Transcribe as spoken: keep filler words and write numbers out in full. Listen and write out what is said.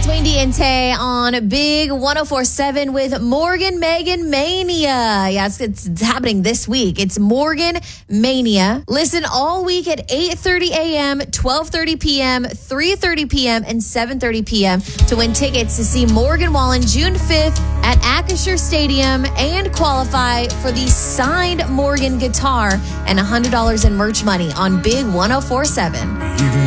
It's Wendy and Tay on Big one oh four point seven with Morgan Megan Mania. Yes, it's, it's happening this week. It's Morgan Mania. Listen all week at eight thirty a.m., twelve thirty p.m., three thirty p.m., and seven thirty p.m. to win tickets to see Morgan Wallen June fifth at Acrisure Stadium and qualify for the signed Morgan guitar and one hundred dollars in merch money on Big one oh four point seven.